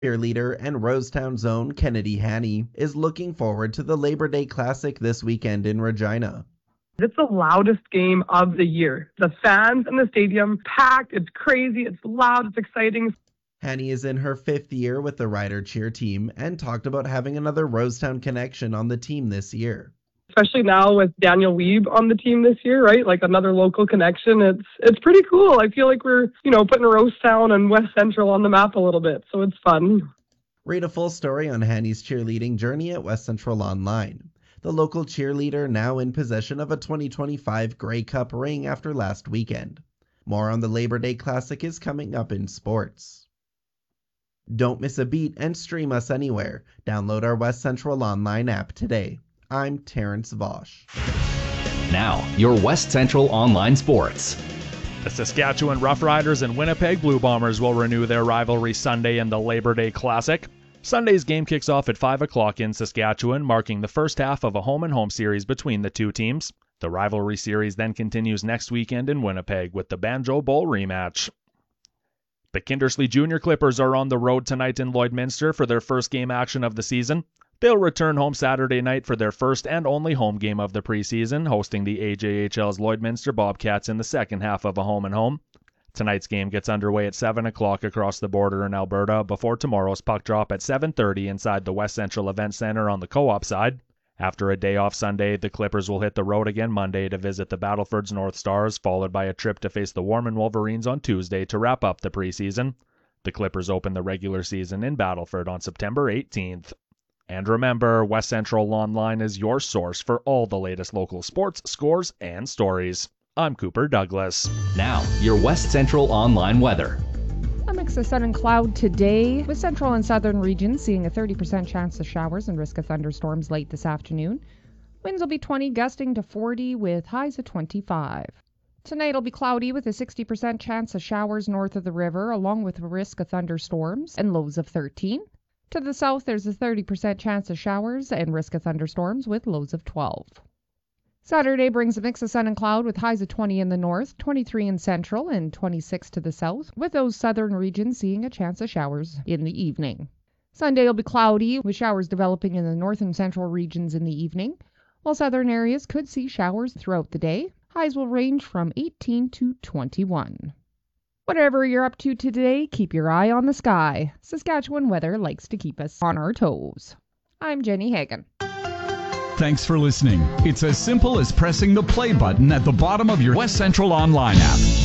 Cheerleader and Rosetown's own Kennedy Haney is looking forward to the Labor Day Classic this weekend in Regina. It's the loudest game of the year. The fans in the stadium packed. It's crazy. It's loud. It's exciting. Haney is in her 5th year with the Rider Cheer team and talked about having another Rosetown connection on the team this year. Especially now with Daniel Wiebe on the team this year, right? Like another local connection. It's pretty cool. I feel like we're, putting Rosetown and West Central on the map a little bit. So it's fun. Read a full story on Haney's cheerleading journey at West Central Online. The local cheerleader now in possession of a 2025 Grey Cup ring after last weekend. More on the Labor Day Classic is coming up in sports. Don't miss a beat and stream us anywhere. Download our West Central Online app today. I'm Terrence Vosch. Now, your West Central Online Sports. The Saskatchewan Roughriders and Winnipeg Blue Bombers will renew their rivalry Sunday in the Labor Day Classic. Sunday's game kicks off at 5 o'clock in Saskatchewan, marking the first half of a home-and-home series between the two teams. The rivalry series then continues next weekend in Winnipeg with the Banjo Bowl rematch. The Kindersley Junior Clippers are on the road tonight in Lloydminster for their first game action of the season. They'll return home Saturday night for their first and only home game of the preseason, hosting the AJHL's Lloydminster Bobcats in the second half of a home-and-home. Tonight's game gets underway at 7 o'clock across the border in Alberta before tomorrow's puck drop at 7:30 inside the West Central Event Centre on the co-op side. After a day off Sunday, the Clippers will hit the road again Monday to visit the Battleford's North Stars, followed by a trip to face the Warman Wolverines on Tuesday to wrap up the preseason. The Clippers open the regular season in Battleford on September 18th. And remember, West Central Online is your source for all the latest local sports, scores, and stories. I'm Cooper Douglas. Now, your West Central Online weather. A mix of sun and cloud today, with central and southern regions seeing a 30% chance of showers and risk of thunderstorms late this afternoon. Winds will be 20, gusting to 40 with highs of 25. Tonight it'll be cloudy with a 60% chance of showers north of the river, along with a risk of thunderstorms and lows of 13. To the south, there's a 30% chance of showers and risk of thunderstorms with lows of 12. Saturday brings a mix of sun and cloud with highs of 20 in the north, 23 in central, and 26 to the south, with those southern regions seeing a chance of showers in the evening. Sunday will be cloudy, with showers developing in the north and central regions in the evening, while southern areas could see showers throughout the day. Highs will range from 18 to 21. Whatever you're up to today, keep your eye on the sky. Saskatchewan weather likes to keep us on our toes. I'm Jenny Hagan. Thanks for listening. It's as simple as pressing the play button at the bottom of your West Central Online app.